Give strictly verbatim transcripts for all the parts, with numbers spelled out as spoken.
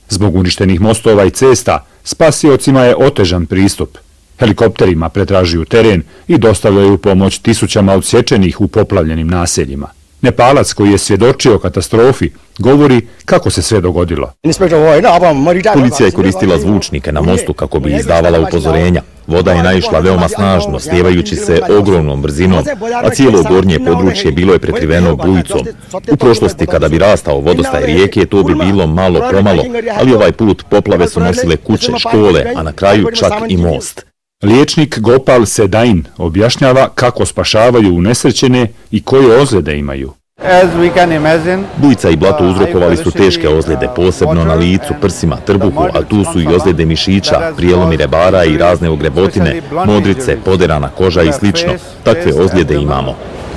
Zbog uništenih mostova i cesta, spasiocima je otežan pristup. Helikopterima pretražuju teren i dostavljaju pomoć tisućama odsječenih u poplavljenim naseljima. Nepalac koji je svjedočio katastrofi govori kako se sve dogodilo. Policija je koristila zvučnike na mostu kako bi izdavala upozorenja. Voda je naišla veoma snažno, slijevajući se ogromnom brzinom, a cijelo gornje područje bilo je prekriveno bujicom. U prošlosti, kada bi rastao vodostaj rijeke, to bi bilo malo pomalo, ali ovaj put poplave su nosile kuće, škole, a na kraju čak i most. Liječnik Gopal Sedain objašnjava kako spašavaju unesrećene i koje ozljede imaju. Bujica i blato uzrokovali su teške ozljede, posebno na licu, prsima, trbuhu, a tu su i ozljede mišića, prijelomi rebara i razne ogrebotine, modrice, poderana koža i slično. Takve ozljede imamo.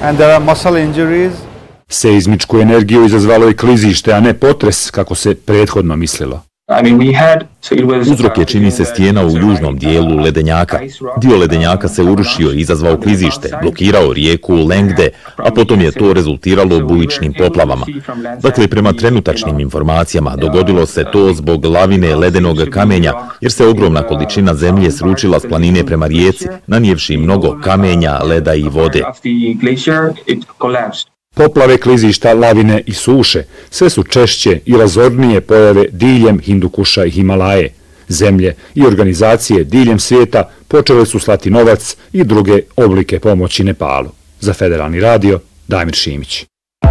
Seizmičku energiju izazvalo je klizište, a ne potres, kako se prethodno mislilo. Uzrok je, čini se, stijena u južnom dijelu ledenjaka. Dio ledenjaka se urušio i izazvao klizište, blokirao rijeku Lengde, a potom je to rezultiralo bujičnim poplavama. Dakle, prema trenutačnim informacijama, dogodilo se to zbog lavine ledenog kamenja, jer se ogromna količina zemlje sručila s planine prema rijeci, nanijevši mnogo kamenja, leda i vode. Poplave, klizišta, lavine i suše sve su češće i razornije pojave diljem Hindukuša i Himalaje. Zemlje i organizacije diljem svijeta počele su slati novac i druge oblike pomoći Nepalu. Za Federalni radio, Damir Šimić.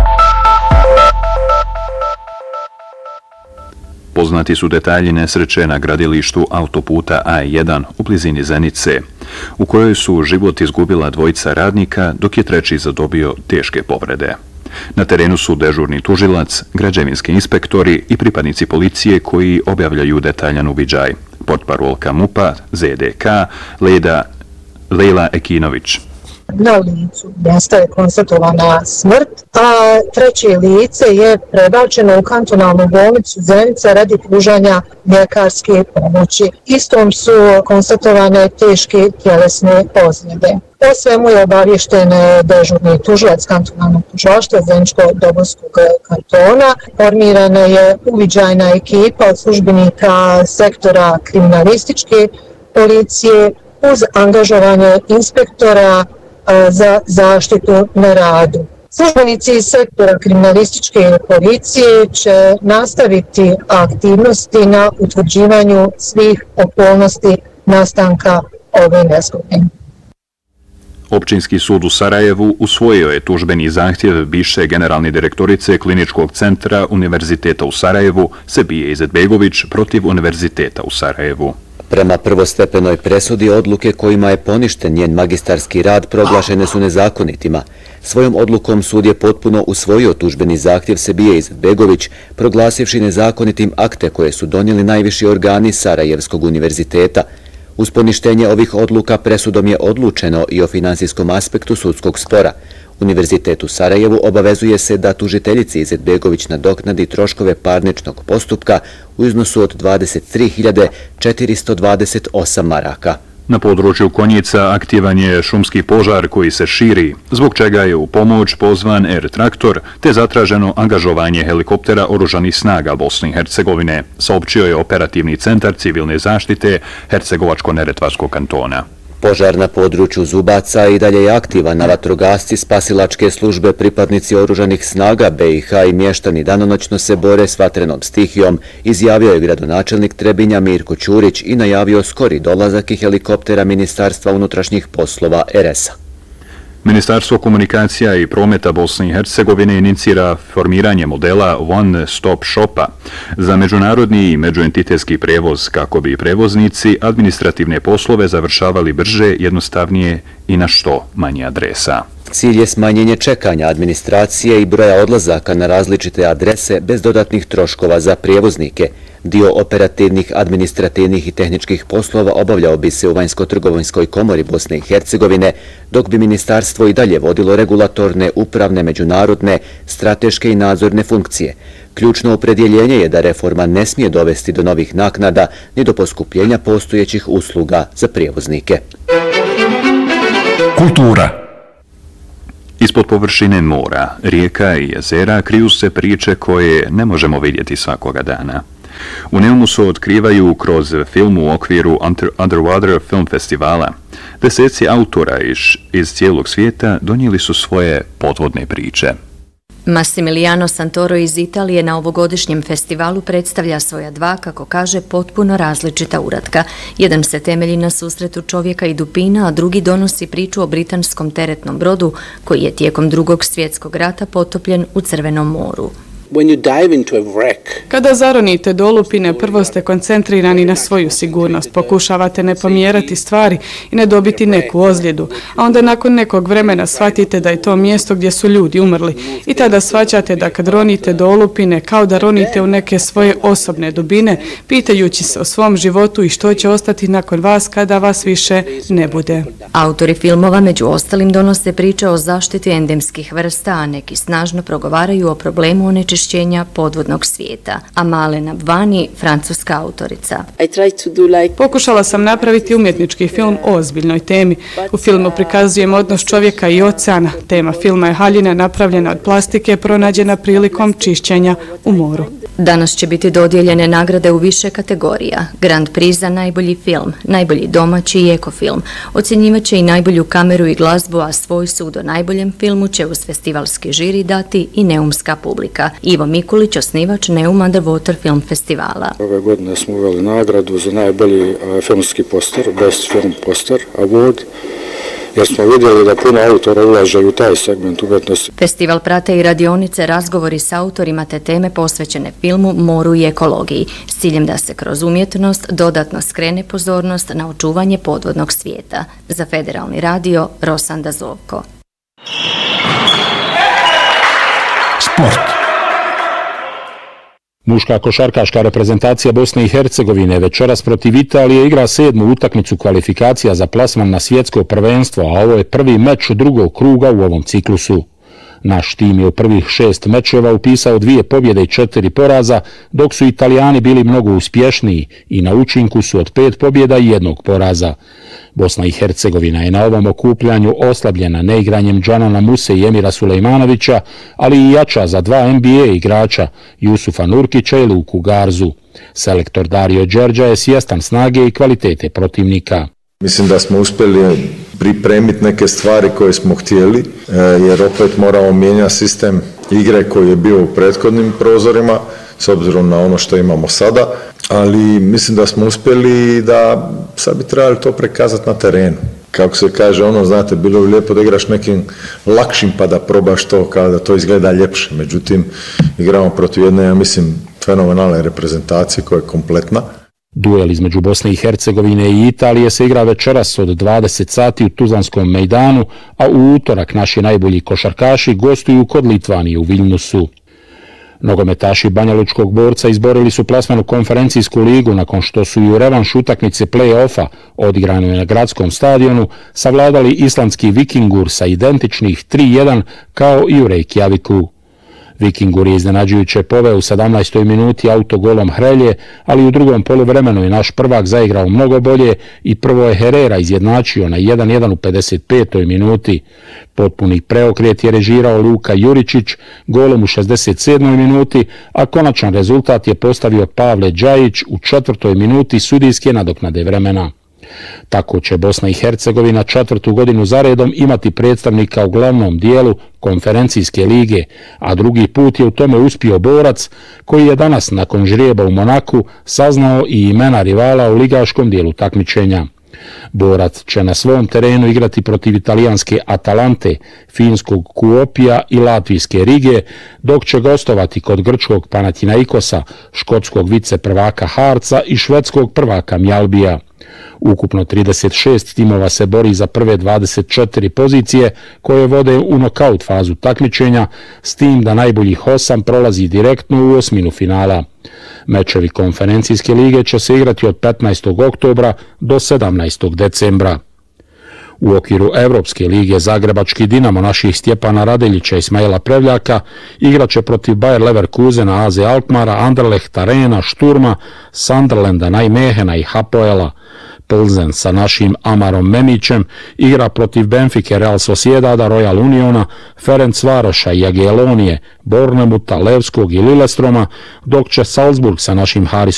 Poznati su detalji nesreće na gradilištu autoputa A jedan u blizini Zenice, u kojoj su život izgubila dvojica radnika, dok je treći zadobio teške povrede. Na terenu su dežurni tužilac, građevinski inspektori i pripadnici policije koji objavljaju detaljan uviđaj. Portparolka MUP-a, Z D K, Leda, Lejla Ekinović. Na licu mjesta je konstatovana smrt, a treće lice je prebačeno u kantonalnu bolnicu Zenica radi pružanja ljekarske pomoći. Istom su konstatovane teške tjelesne ozljede. O svemu je obavješten dežurni tužilac kantonalnog tužilaštva Zeničko-Dobojskog kantona. Formirana je uviđajna ekipa od službenika sektora kriminalističke policije uz angažovanje inspektora za zaštitu na radu. Službenici iz sektora kriminalističke policije će nastaviti aktivnosti na utvrđivanju svih okolnosti nastanka ove nezgode. Općinski sud u Sarajevu usvojio je tužbeni zahtjev bivše generalne direktorice Kliničkog centra Univerziteta u Sarajevu Sebije Izetbegović protiv Univerziteta u Sarajevu. Prema prvostepenoj presudi, odluke kojima je poništen njen magistarski rad proglašene su nezakonitima. Svojom odlukom sud je potpuno usvojio tužbeni zahtjev Sebije Izetbegović, proglasivši nezakonitim akte koje su donijeli najviši organi Sarajevskog univerziteta. Uz poništenje ovih odluka presudom je odlučeno i o finansijskom aspektu sudskog spora. Univerzitet u Sarajevu obavezuje se da tužiteljici Izetbegović nadoknadi troškove parničnog postupka u iznosu od dvadeset tri hiljade četiristo dvadeset osam maraka. Na području Konjica aktivan je šumski požar koji se širi, zbog čega je u pomoć pozvan Air Traktor te zatraženo angažovanje helikoptera oružanih snaga Bosne i Hercegovine, saopćio je operativni centar civilne zaštite Hercegovačko-Neretvarskog kantona. Požar na području Zubaca i dalje je aktivan, na vatrogasci, spasilačke službe, pripadnici oružanih snaga B i H i mještani danonoćno se bore s vatrenom stihijom, izjavio je gradonačelnik Trebinja Mirko Ćurić i najavio skori dolazak i helikoptera Ministarstva unutrašnjih poslova R S-a. Ministarstvo komunikacija i prometa Bosne i Hercegovine inicira formiranje modela One Stop Shopa za međunarodni i međuentitetski prevoz kako bi prevoznici administrativne poslove završavali brže, jednostavnije i na što manje adresa. Cilj je smanjenje čekanja administracije i broja odlazaka na različite adrese bez dodatnih troškova za prijevoznike. Dio operativnih, administrativnih i tehničkih poslova obavljao bi se u Vanjsko-trgovinskoj komori Bosne i Hercegovine, dok bi ministarstvo i dalje vodilo regulatorne, upravne, međunarodne, strateške i nadzorne funkcije. Ključno opredjeljenje je da reforma ne smije dovesti do novih naknada ni do poskupljenja postojećih usluga za prijevoznike. Kultura. Ispod površine mora, rijeka i jezera kriju se priče koje ne možemo vidjeti svakoga dana. U Neumu se otkrivaju kroz film u okviru Underwater Film Festivala. Deseci autora iz, iz cijelog svijeta donijeli su svoje podvodne priče. Massimiliano Santoro iz Italije na ovogodišnjem festivalu predstavlja svoja dva, kako kaže, potpuno različita uratka. Jedan se temelji na susretu čovjeka i dupina, a drugi donosi priču o britanskom teretnom brodu koji je tijekom drugog svjetskog rata potopljen u Crvenom moru. Kada zaronite do olupine, prvo ste koncentrirani na svoju sigurnost, pokušavate ne pomjerati stvari i ne dobiti neku ozljedu, a onda nakon nekog vremena shvatite da je to mjesto gdje su ljudi umrli i tada shvaćate da kad ronite do olupine kao da ronite u neke svoje osobne dubine, pitajući se o svom životu i što će ostati nakon vas kada vas više ne bude. Autori filmova među ostalim donose priče o zaštiti endemskih vrsta, a neki snažno progovaraju o problemu onečišćenja podvodnog svijeta. Amale Nabvani, francuska autorica. Pokušala sam napraviti umjetnički film o ozbiljnoj temi. U filmu prikazujem odnos čovjeka i oceana. Tema filma je haljina napravljena od plastike pronađena prilikom čišćenja u moru. Danas će biti dodijeljene nagrade u više kategorija. Grand Prix za najbolji film, najbolji domaći i ekofilm. Ocjenjivat će i najbolju kameru i glazbu, a svoj sud o najboljem filmu će uz festivalski žiri dati i neumska publika. Ivo Mikulić, osnivač Neum Underwater Film Festivala. Ove godine smo uveli nagradu za najbolji filmski poster, Best Film Poster Award, jer smo vidjeli da puno autora ulaže u taj segment umjetnosti. Festival prate i radionice, razgovori s autorima te teme posvećene filmu, moru i ekologiji, s ciljem da se kroz umjetnost dodatno skrene pozornost na očuvanje podvodnog svijeta. Za Federalni radio, Rosanda Zovko. Sport. Muška košarkaška reprezentacija Bosne i Hercegovine večeras protiv Italije igra sedmu utakmicu kvalifikacija za plasman na svjetsko prvenstvo, a ovo je prvi meč drugog kruga u ovom ciklusu. Naš tim je u prvih šest mečeva upisao dvije pobjede i četiri poraza, dok su Italijani bili mnogo uspješniji i na učinku su od pet pobjeda i jednog poraza. Bosna i Hercegovina je na ovom okupljanju oslabljena neigranjem Džanana Muse i Emira Sulejmanovića, ali i jača za dva N B A igrača, Jusufa Nurkića i Luku Garzu. Selektor Dario Đorđa je svjestan snage i kvalitete protivnika. Mislim da smo uspjeli pripremiti neke stvari koje smo htjeli, jer opet moramo mijenjati sistem igre koji je bio u prethodnim prozorima, s obzirom na ono što imamo sada, ali mislim da smo uspjeli i da sad bi trebali to prikazati na terenu. Kako se kaže, ono, znate, bilo bi lijepo da igraš nekim lakšim pa da probaš to, kao da to izgleda ljepše. Međutim, igramo protiv jedne, ja mislim, fenomenalne reprezentacije koja je kompletna. Duel između Bosne i Hercegovine i Italije se igra večeras od dvadeset sati u Tuzlanskom mejdanu, a u utorak naši najbolji košarkaši gostuju kod Litvanije u Viljnusu. Nogometaši Banjalučkog Borca izborili su plasman u konferencijsku ligu nakon što su i u revanš utakmice play-offa odigranoj na gradskom stadionu savladali islandski Vikingur sa identičnih tri jedan kao i u Reykjaviku. Vikingur je iznenađujuće poveo u sedamnaestoj minuti autogolom Hrelje, ali u drugom poluvremenu je naš prvak zaigrao mnogo bolje i prvo je Herrera izjednačio na jedan jedan u pedeset petoj minuti. Potpuni preokret je režirao Luka Juričić golom u šezdeset sedmoj minuti, a konačan rezultat je postavio Pavle Đajić u četvrtoj minuti sudijske nadoknade vremena. Tako će Bosna i Hercegovina četvrtu godinu zaredom imati predstavnika u glavnom dijelu konferencijske lige, a drugi put je u tome uspio Borac, koji je danas nakon žrijeba u Monaku saznao i imena rivala u ligaškom dijelu takmičenja. Borac će na svom terenu igrati protiv italijanske Atalante, finskog Kuopija i latvijske Rige, dok će gostovati kod grčkog Panathinaikosa, škotskog vice prvaka Harca i švedskog prvaka Mjalbija. Ukupno trideset šest timova se bori za prve dvadeset četiri pozicije koje vode u nokaut fazu takmičenja, s tim da najboljih osam prolazi direktno u osminu finala. Mečevi konferencijske lige će se igrati od petnaestog oktobra do sedamnaestog decembra. U okviru Evropske lige Zagrebački Dinamo naših Stjepana Radeljića i Ismaila Prevljaka igraće protiv Bayer Leverkusena, A Z Alkmara, Anderlechta, Rena, Šturma, Sunderlanda, Nijmehena i Hapoela. Plzen sa našim Amarom Memićem igra protiv Benfike, Real Sociedada, Royal Uniona, Ferencvaroša, Jagiellonije, Bornemuta, Levskog i Lillestroma, dok će Salzburg sa našim Harisom